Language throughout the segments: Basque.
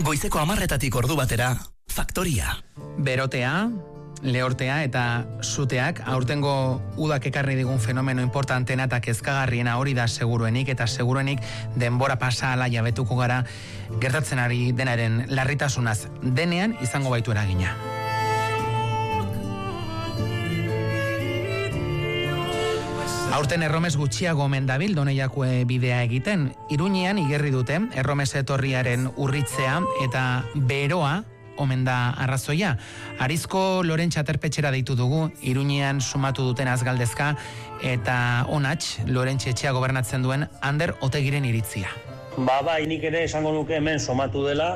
Goizeko 10:00 ordu batera, Faktoria. Berotea, lehortea eta suteak aurtengo udak ekarri digun fenomeno importantena eta kezkagarriena hori da seguruenik, eta seguruenik denbora pasa ala jabetuko gara gertatzen ari denaren larritasunaz. Denean izango baitu eragina. Aurten erromes gutxiago omen dabil Doneiakue bidea egiten. Iruñean igerri dute erromes etorriaren urritzea eta beroa omen da arrazoia. Arizko Lorentz Aterpetxera deitu dugu, Iruñean sumatu duten azgaldezka, eta onats Lorentz etxea gobernatzen duen Ander Otegiren iritzia. Bai, nik ere esango nuke hemen somatu dela,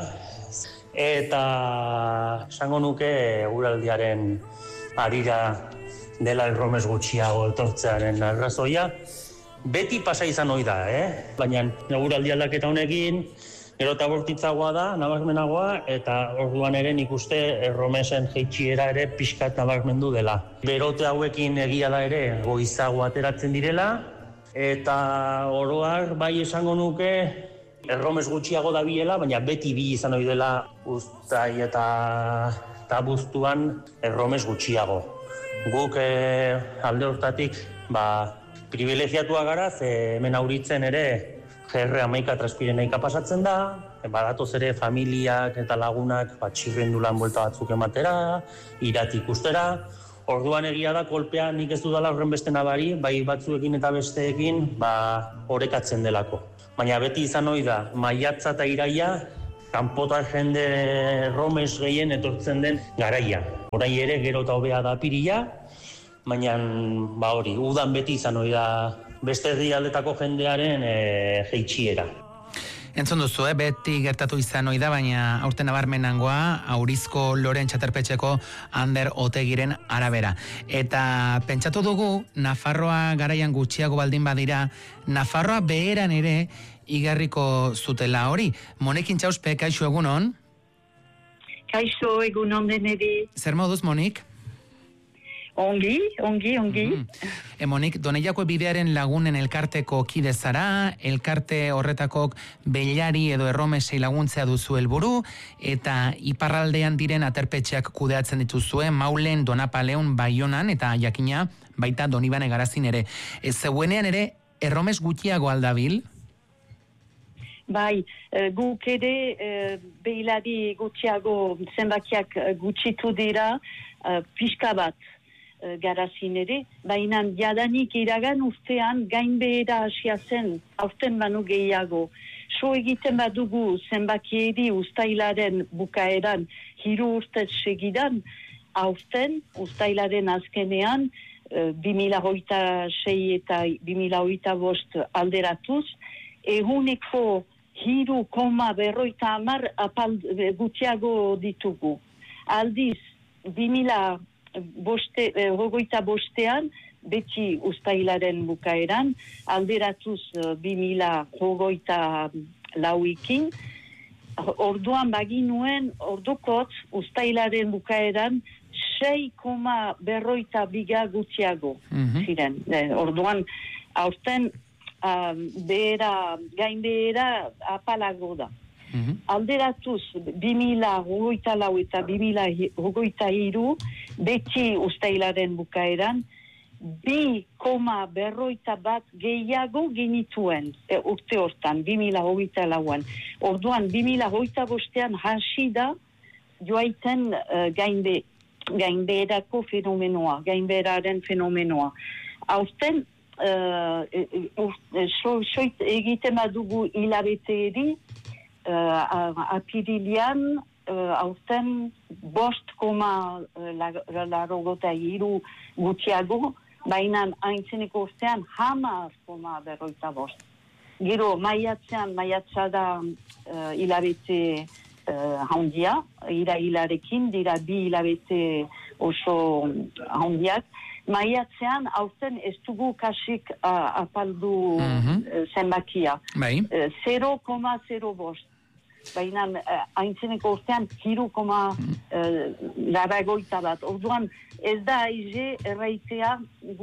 eta esango nuke eguraldiaren arira dela erromes gutxiago etortzearen arrazoia. Beti pasa izan ohi da, Baina eguraldi aldaketa honekin gero eta bortitzagoa da, nabarmenagoa, eta orduan ere nik uste erromesen jeitsiera ere pixkat nabarmendu dela. Berote hauekin egia da ere goizago ateratzen direla, eta oroar bai esango nuke erromes gutxiago dabilela, baina beti bi izan ohi dela uztai eta abuztuan erromes gutxiago. Guk alde hortatik privilegiatua gara, ze hemen auritzen ere GR11 transpireneika pasatzen da, badatoz ere familiak eta lagunak txirrendulan buelta batzuk ematera, irati ikustera. Orduan egia da kolpea nik ez dudala horren beste nabari, bai batzuekin eta besteekin orekatzen delako. Baina beti izan ohi da, maiatza eta iraia, kanpotar jende erromes gehien etortzen den garaia. Orain ere gero eta hobea da apirila, baina hori, udan beti izan ohi da beste herrialdetako jendearen jeitsiera. Entzun duzu, beti gertatu izan ohi da, baina aurten nabarmenangoa Aurizko Lorentz Aterpetxeko Ander Otegiren arabera. Eta pentsatu dugu, Nafarroa garaian gutxiago baldin badira, Nafarroa beheran ere igarriko zutela hori. Monik Intxauspe, kaixo egunon? Kaixo egunon deneri. Zer moduz, Monik? Ongi. Monik, Doneiakue bidearen lagunen elkarteko kide zara, elkarte horretakok bellari edo erromesei laguntzea duzu helburu, eta iparraldean diren aterpetxeak kudeatzen dituzue, Maulen, Donapaleun, Baionan, eta jakina baita Donibane Garazin ere. Zeuenean ere, erromes gutxiago aldabil? Bai, guk ere behilari gutxiago zenbakiak gutxitu dira pixka bat Garazin ere, baina jadanik iragan urtean gainbehera hasia zen, aurten banu gehiago. So egiten badugu zenbakieri uztailaren bukaeran 3 urte segidan, aurten uztailaren azkenean 2026 eta 2025 alderatuz, eguneko 3,50 apal gutxiago ditugu. Aldiz, 2025 beti uztailaren bukaeran, alderatuz 2024 orduan baginuen, ordukot uztailaren bukaeran 6,52 gutxiago ziren. Orduan, aurten gainbehera apalago da. Alderatuz 2024 eta 2023 beti uztailaren bukaeran 2,51 gehiago genituen urte hortan, 2024an. Orduan, 2025an hasi da joaiten gainbeherako fenomenoa, gainbeheraren fenomenoa. Aurten, egiten badugu hilabeteeri, apirilian aurten 5,83 gutxiago, baina aintzeneko urtean 10,55. Gero maiatza da hilabete handia, hilarekin dira 2 hilabete oso handiak. Maiatzean aurten ez dugu kasik apaldu zenbakia. 0,05. baina haintzeneko urtean 3,81. Orduan, ez da aize erraitea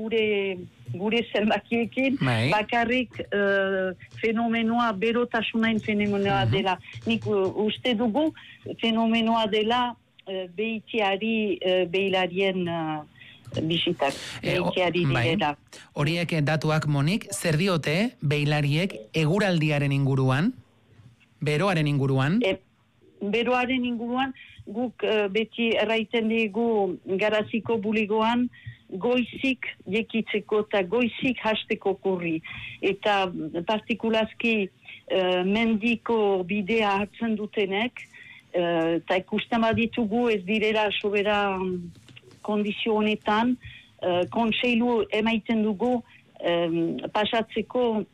gure zenbakiekin, bakarrik fenomenoa, berotasunain fenomenoa dela. Nik uste dugu fenomenoa dela behitiari behilarien bisitak, behitiari direla. Horiek datuak, Monik, zer diote behilariek eguraldiaren inguruan, beroaren inguruan? Beroaren inguruan, guk beti erraiten dugu Garaziko bulegoan, goizik jekitzeko eta goizik hasteko kurri. Eta partikulazki mendiko bidea hartzen dutenek, eta ikusten baditugu ez direla sobera kondizio honetan, kontseilu emaiten dugu pasatzeko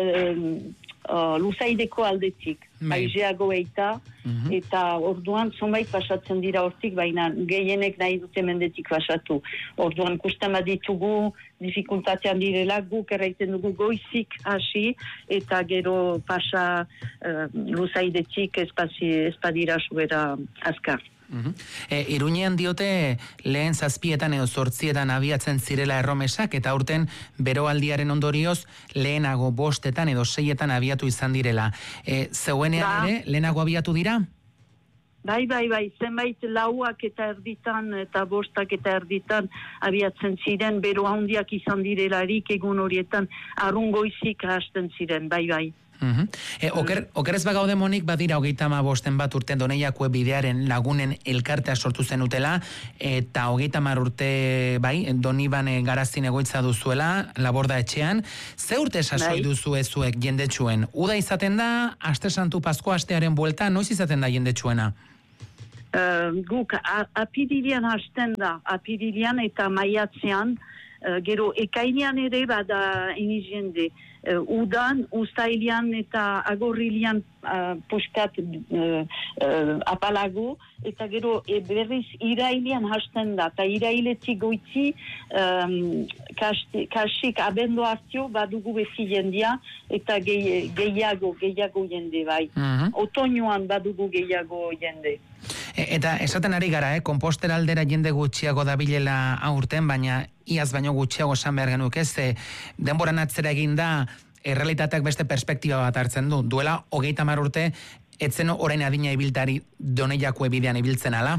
luzaideko aldetik. Aizeago eita, eta orduan zonbait pasatzen dira hortik, baina gehienek nahi dute mendetik pasatu. Orduan ikusten baditugu dificultatean direla, guk erraiten dugu goizik hasi, eta gero pasa luzaidetik ez badira sobera azkar. Iruñean diote lehen 7etan edo 8etan abiatzen zirela erromesak, eta aurten beroaldiaren ondorioz lehenago 5etan edo 6etan abiatu izan direla. Zeuenean ere lehenago abiatu dira? Bai, zenbait 4ak eta erditan eta 5ak eta erditan abiatzen ziren, bero handiak izan direlarik egun horietan arrungoizik hasten ziren, bai. Okerez bagaude, Monik, badira 35 bat urte Doneiakue bidearen lagunen elkartea sortu zenutela, eta 30 urte, bai, Donibane Garazin egoitza duzuela, Laborda etxean. Ze urte sasoi duzu ezuek jendetsuen? Uda izaten da, Aste Santu Pasko astearen buelta, noiz izaten da jendetsuena? Guk apirilean hasten da, apirilean eta maiatzean, gero ekainean ere bada iniz jende. Udan, ustailian eta agorrilian poskat apalago, eta gero berriz irailian hasten da, eta irailetik goitzi kasik abendo hartio badugu bezi jendia, eta gehiago jende bai. Otoñoan badugu gehiago jende. Eta esaten ari gara, Konpostera aldera jende gutxiago dabilela aurten, baina iaz baino gutxiago esan behar genuk ez, denboran atzera eginda, errealitateak beste perspektiba bat hartzen du. Duela 30 urte, etzen orain adina ibiltari Doneiakue bidean ibiltzen ala?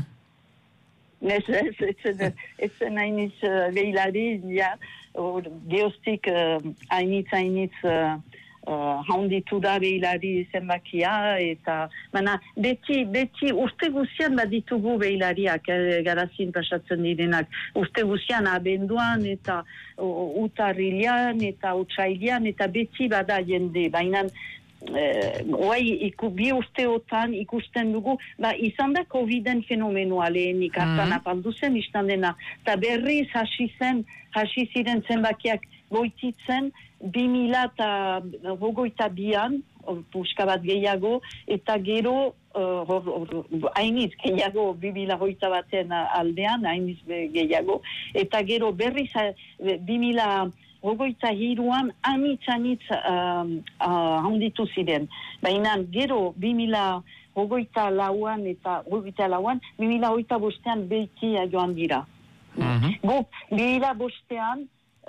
Etzen hainiz behilari, geostik hainitz haunditu da behilari zenbakia, eta beti urte guzian baditugu behilariak Garazin pasatzen direnak. Urte guzian abenduan eta utarrilean eta utsailian eta beti bada jende, baina bi urteotan ikusten dugu, izan da COVID-en fenomenoa lehenik hartan apalduzen izan dena, eta berriz hasi ziren zenbakiak goititzen 2022an, puska bat gehiago, eta gero hainiz gehiago 2021 aldean, hainiz gehiago, eta gero berriz 2023an anitz handitu ziren. Baina gero 2024an eta 2025an beti joan dira. Guk 2025an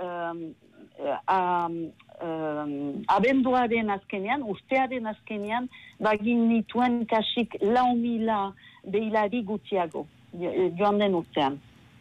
abenduaren azkenean, urtearen azkenean, bagin nituen kasik 4.000 behilari gutxiago, joan den urtean.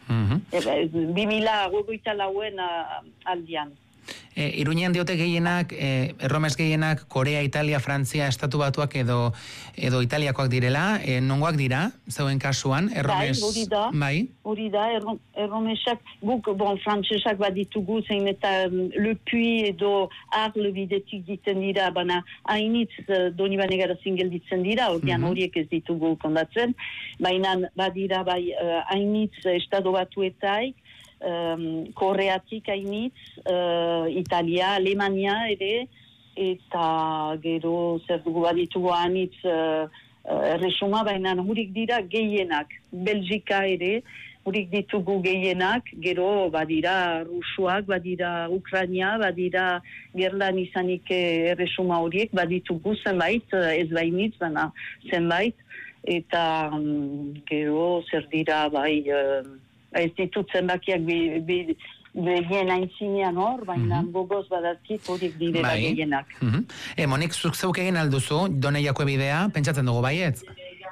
2024an aldian. Iruñean diote gehienak, erromes gehienak, Korea, Italia, Frantzia, Estatu Batuak edo Italiakoak direla, nongoak dira, zeuen kasuan, erromes... Bai, hori da, erromesak, guk, frantsesak baditugu, zein eta Le Puy edo Arle bidetik diten dira, baina hainitz Donibane Garazin gelditzen dira, horiek ez ditugu kondatzen, baina badira bai hainitz Estatu Batuetaik, Koreatik hainitz, Italia, Alemania ere, eta gero zer dugu baditugu hainitz erresuma, baina hurik dira gehienak, Belgika ere, Hurik ditugu gehienak, gero badira Rusuak, badira Ukraina, badira gerlan izanik erresuma horiek, baditugu zenbait, ez bainitz, baina zenbait, eta gero zer dira, bai, ez ditut zenbakiak begien aintzinean hor, baina gogoz badakit horiek direla gehienak. Monik, zuk zeuk egin alduzu, Doneiako bidea, pentsatzen dugu baietz?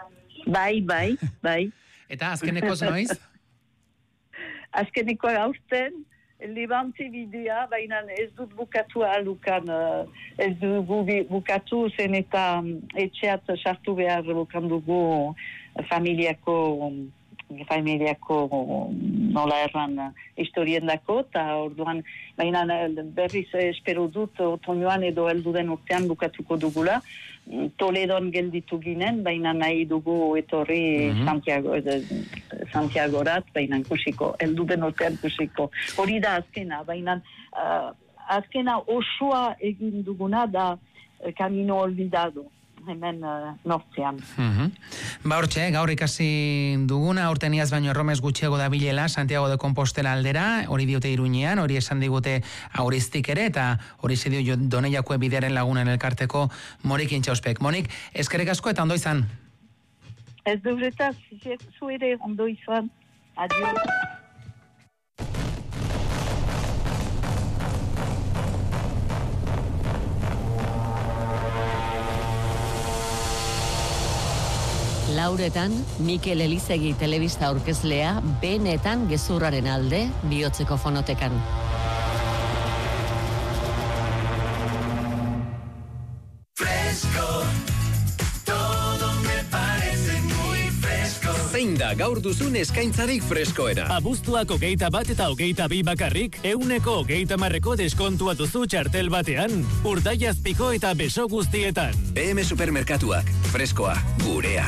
Bai. Eta azkenekoz noiz? Azkeneko aurten, Levante bidea, baina ez dut bukatu alukan, ez dugu bukatu zen eta etxeat sartu behar bukan dugu familiako nola erran historien dako, eta orduan, baina berriz espero dut otoñoan edo helduden urtean bukatuko dugula. Toledon gelditu ginen, baina nahi dugu etorri Santiagorat, baina kusiko, helduden urtean kusiko. Hori da azkena, baina azkena osoa egin duguna da Camino Olvidado. Hemen nortzean. Ba hortxe, gaur ikasi duguna, aurten iaz baino erromes gutxiago da bilela Santiago de Compostela aldera, hori diote Iruñean, hori esan digute auristik ere, eta hori zidio Doneiako bidearen lagunen elkarteko Monik Intxauspek. Monik, eskerrik asko eta ondo izan? Ez duretaz, zu ere ondo izan. Adio. Lauretan, Mikel Elizegi telebista aurkezlea benetan gezurraren alde bihotzeko fonotekan. Zein da gaur duzun eskaintzarik freskoena? Abuztuak 21 eta 22 bakarrik, 120% deskontua duzu txartel batean, Urdaiazpiko eta beso guztietan. BM Supermerkatuak, freskoa, gurea.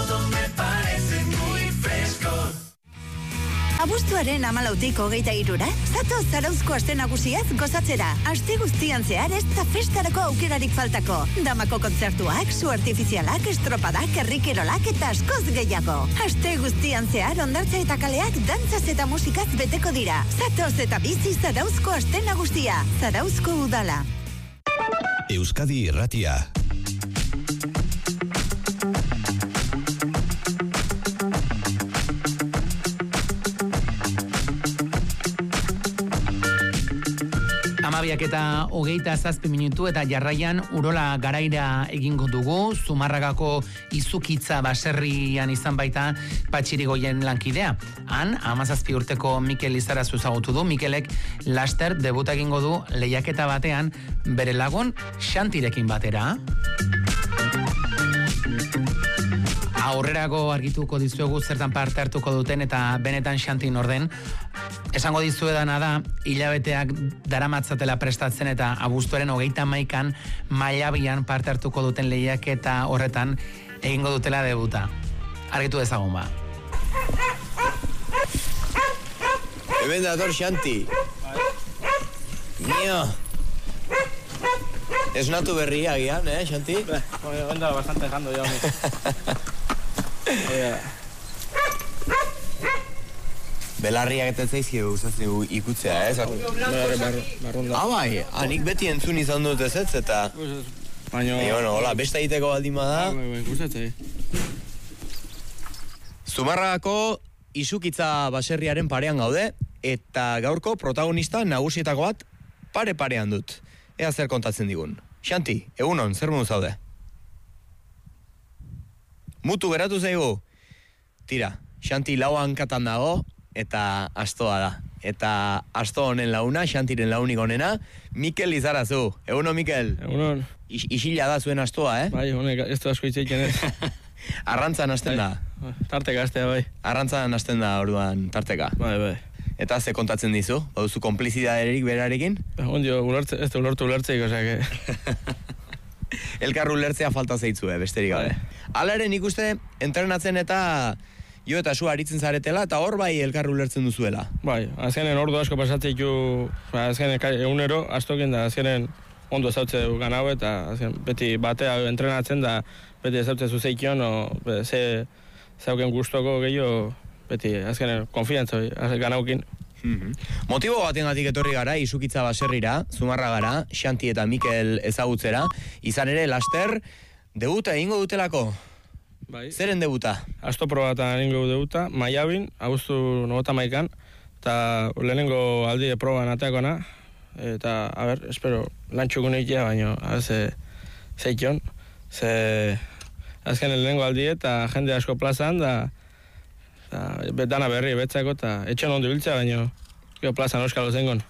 Abuztuaren 14tik 23, zatoz Zarauzko aste nagusiaz gozatzera. Aste guztian zehar ez da festarako aukerarik faltako. Damako kontzertuak, su artifizialak, estropadak, herrikerolak eta askoz gehiago. Aste guztian zehar hondartza eta kaleak dantzaz eta musikaz beteko dira. Zatoz eta bizi Zarauzko aste nagusia. Zarauzko udala. Euskadi Irratia. Amabiak eta 27 minutu eta jarraian Urola Garaira egingo dugu, Zumarragako izukitza baserrian izan baita Patxirigoien lankidea. Han, 17 urteko Mikel Lizarazu ezagutu du, Mikelek laster debuta egingo du lehiaketa batean bere lagun Xantirekin batera. Aurrerago argituko dizuegu zertan parte hartuko duten eta benetan Xantin orden. Esango dizuedana da, hilabeteak daramatzatela prestatzen eta abuztuaren 31an Mailabian parte hartuko duten lehiaketa horretan egingo dutela debuta. Argitu dezagun ba. Hemen dator Xanti. Nio. Esnatu berria agian, Xanti? Hemen da bastante jando ya. Belarriak eta zaizki gustatzen ikutzea, Barrunda. Bai, nik beti entzun izan dut ez eta... Bueno, hola, besta egiteko baldin bada. Gustatzen. Zumarragako izukitza baserriaren parean gaude, eta gaurko protagonista nagusietako bat pare-parean dut. Ea zer kontatzen digun. Xanti, egunon, zer modu zaude? Mutu geratu zaigu? Tira, Xanti lau hankatan dago, eta astoa da. Eta asto honen launa, Xantiren launik honena, Mikel Lizarazu. Egunon, Mikel? Egunon. Isila da zuen astoa, Bai, honek, ez du asko itxeiken ez. Arrantzan hasten da? Tarteka hastea, bai. Arrantzan hasten da, orduan, tarteka? Bai. Eta ze kontatzen dizu? Baduzu konplizidaderik berarekin? Ondio, ez da ulertzeik, osake. Elkarru ulertzea falta zeitzu, besterik gabe. Hala ere, nik uste, entrenatzen eta jo eta zu aritzen zaretela, eta hor bai elkarru ulertzen duzuela. Bai, azkenen ordu asko pasatzeiku, azkenen egunero, astokin da, azkenen ondo ezautze ganau, eta azken, beti batea entrenatzen da, beti ezautze zuzeikion, ze zauken gustoko gehiago, beti, azkenen, konfiantza ganaukin. Motibo batengatik etorri gara, Izukitza baserrira, Zumarra gara, Xanti eta Mikel ezagutzera, izan ere, laster, debuta egingo dutelako? Bai. Zeren debuta? Astopro bat egingo debuta, Maiabin, abuztu 91an, eta lehenengo aldi proban ateakona, eta, a ber, espero, lantxukun egitea, baina, zeikion, azken lehenengo aldi eta jende asko plazan, da dana berri betzako, eta etxen ondo biltza, baina, plazan euskalo zengon.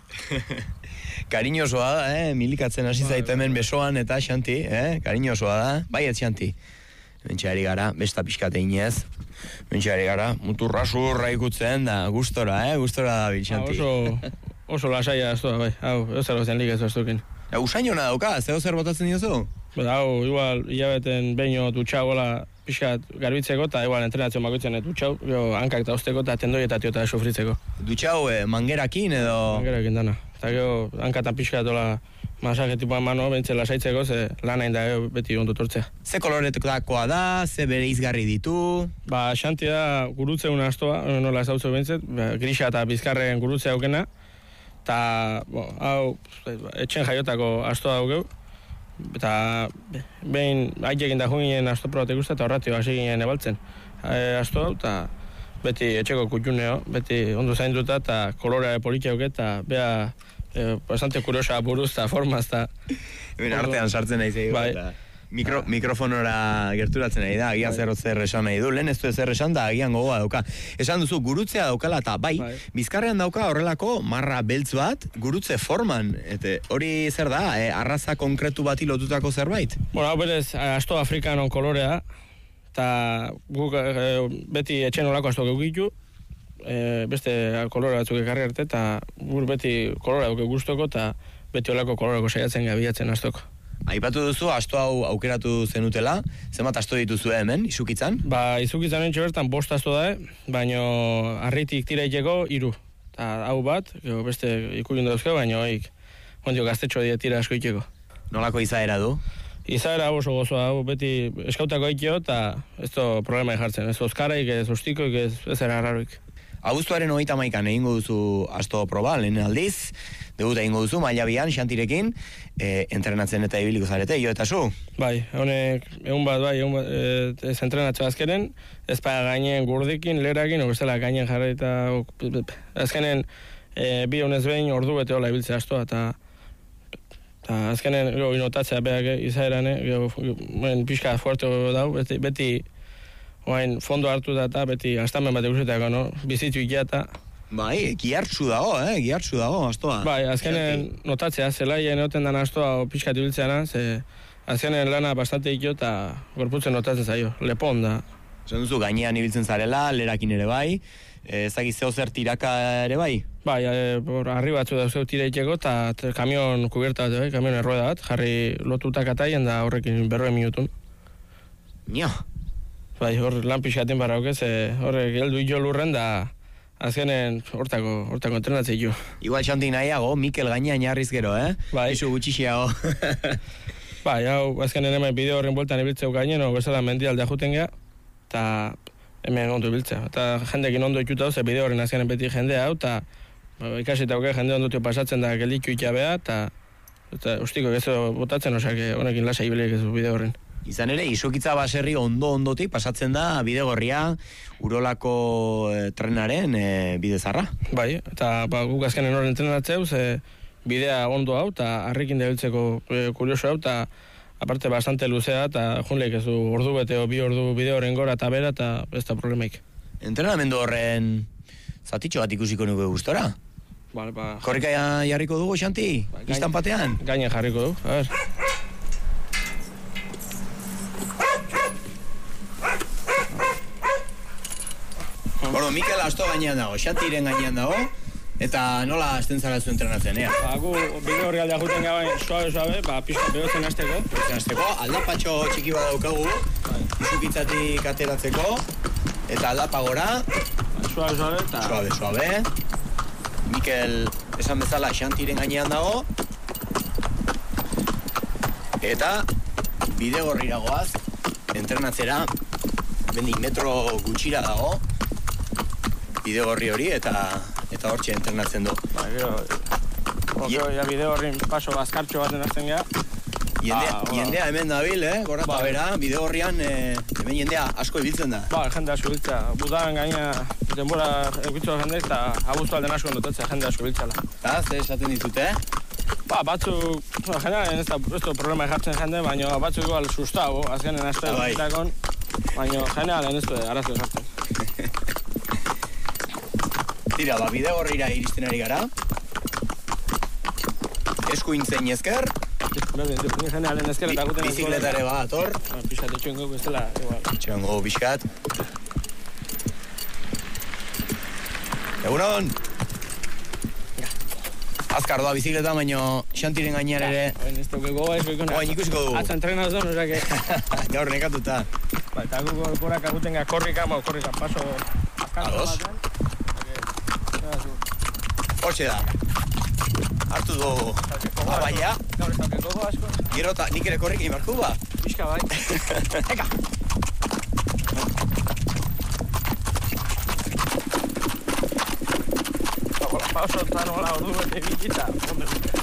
Kariñosoa da, milikatzen hasi zaitu hemen besoan eta Xanti, kariñosoa da, bai ez Xanti. Mentxeari gara, besta pixkate inez. Mentxeari gara, muturra ikutzen da, gustora da bil, Xanti. Oso lasaia ez da, bai, hau, ezer gozen lik ez duztukin. Usaino na dauka, zer botatzen diozu? Hau, igual, hilabeten behin dutxau gola pixkat garbitzeko, eta igual entrenatzen bakoitzen dutxau, hankak eta osteko eta tendoietatu eta sofritzeko. Dutxau, mangerakin edo? Mangerakin dana. Eta gero, hankatan pixkat dola masaje tipuan mano, bentzen lasaitzeko, ze lan hain da beti ondo tortzea. Ze koloretakoa da, ze bere izgarri ditu? Ba, Xanti da gurutze una astoa, nola ezautzu bentzet, grisa eta bizkarren gurutze aukena, eta, hau, etxen jaiotako astoa daukeu, eta behin haitekin da junginen astopro bat ikusta, eta horratio hasi ginen ebaltzen. Astoa, eta beti etxeko kutxuneo, beti ondo zainduta, eta kolorea politiak eta beha bastante kuriosa buruz eta formaz eta... Hemen artean sartzen nahi zeigu, eta mikrofonora gerturatzen nahi da, agian zer esan nahi du, lehen ez du zer esan da, agian gogoa dauka. Esan duzu, gurutzea daukala eta bai, bizkarrean dauka horrelako marra beltz bat, gurutze forman, eta hori zer da, arraza konkretu bati lotutako zerbait? Bueno, hau berez, asto afrikanon kolorea, eta guk beti etxen olako asto geukitu, beste kolora batzuk ekarri arte, eta gur beti kolora duke guztoko, eta beti olako kolorako saiatzen gabiatzen astoko. Aipatu duzu, asto hau aukeratu zenutela, zenbat asto dituzu hemen, Izukitzan? Ba, Izukitzan entxe bertan 5 asto da, baina harritik tira iteko 3. Eta hau bat, beste ikusten dauzke, baina ondio gaztetxo tira asko iteko. Nolako izaera du? Izaera oso gozoa, beti eskautako ikio, eta ez do problema jartzen, ez oskaraik, ez ostikoik, ez erararoik. Abuztuaren 31an egingo duzu asto proba, lehen aldiz, debuta egingo duzu, maila 2an, Xantirekin, entrenatzen eta ibiliko zarete, jo eta zu? Bai, honek, egun bat, ez entrenatxo azkenen, ez pa gainen gurdikin, lerakin, bestela gainen jarra eta azkenen, bi honez behin ordu bete hola ibiltzea astoa, eta azkenen, inotatzea behak izaeran, pixka fuerte dau, beti oain fondo hartu da eta beti astamen bat egusetako, no? Bizitzu ikia eta... Bai, gihartzu dago, astoa. Bai, azkenen notatzea, zelaien egoten dan astoa pixkat ibiltzeana, ze azkenen lana bastante ikio eta gorputzen notatzen zaio, lepon da. Zer duzu, gainean ibiltzen zarela, lerakin ere bai, ezagiz zeo zer tiraka ere bai? Bai, harri batzu da zeu tira itxeko eta kamion kubierta bat, bai, kamion erroeda bat, jarri lotutak ataien da horrekin 40 minutun. Nio. Bai, hor lan pixkaten barrauk ez, horrek heldu jo lurren da azkenen hortako entrenatzei jo. Igual Xanti nahiago, Mikel gainean jarriz gero, Bai. Isu gutxixiago. Bai, hau azkenen hemen bideo horren bueltan ibiltzeu gainen, bezala mendialdea juten geha, eta hemen ondo ibiltzea. Eta jendekin ondo ikuta ze bideo horren azkenen beti jendea hau, eta ikasita hoke jende ondotio pasatzen da geldiku ikia eta ustiko gezo botatzen, osak honekin lasa ibileik ez bideo horren. Izan ere, Izukitza baserri ondo-ondotik pasatzen da Bidegorria Urolako trenaren bidezarra. Bai, eta guk azkenen horren entrenatzeu, ze bidea ondo hau, eta harrikin debiltzeko kurioso hau, eta aparte bastante luzea, eta junleik ez du ordu bete o 2 ordu bideo horren gora eta bera, eta ez da problemaik. Entrenamendu horren zatitxo bat ikusiko nuke gustora? Vale, Korrika jarriko dugu, Xanti? Istan batean? Gainen jarriko dugu, a ber. Bueno, Mikel asto gainean dago, Xantiren gainean dago, eta nola hasten zara zu entrenatzen, Gu bide horri aldea juten gabe, suabe, pixka behotzen hasteko. Aldapatxo txiki bat daukagu, Izukitzatik ateratzeko, eta aldapa gora. Suabe, eta... Suabe. Mikel esan bezala Xantiren gainean dago, eta Bidegorrira goaz, entrenatzera, bendik metro gutxira dago, bidegorri hori eta hortxe entrenatzen du. Gero, bidegorrin paso bazkartxo baten hartzen geha. Jendea hemen dabil, gora eta bera, bidegorrian hemen jendea asko ibiltzen da. Jende asko ibiltza. Budan gaina denbora eukitzu jende eta abuztu alden asko ondotatzea jende asko ibiltzala. Eta, ze esaten ditute? Batzuk, generalen ez da problema jartzen jende, baina batzuk igual sustago, azkenen aste ditakon, baina generalen ez da arazo jartzen. Tira, bidegorrira iristen ari gara. Eskuintzen ezker. Generalen ezker eta guten bizikletare bat, hor. Pixat etxoen gau bestela, igual. Etxoen gau, pixkat. Egunon! Azkar doa bizikleta, baina Xantiren gainean ere... Ez dugu goa ez goikona. Oain ikusiko dugu. Atza entrenaz don, osake... Gaur nekatuta. Eta gu gorak aguten ga korrika paso... Ados? Hortxe da. Hartu dugu abaia. Gaur ez dakeko goa asko. Gero eta nik ere korrik egin barku ba? Pixka bai. Eka! Pauso eta nola ordu bete bitita.